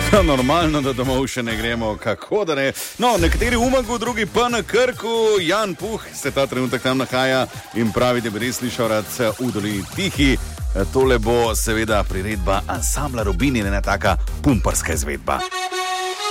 Ja, normalno, da domov še ne gremo, kako da ne. No, nekateri v Umagu, drugi pa na Krku. Jan Puh se ta trenutek tam nahaja in pravi, da bi res slišal rad v dolini Tihi. Tole bo seveda priredba ansambla Rubin in ena taka pumparska izvedba.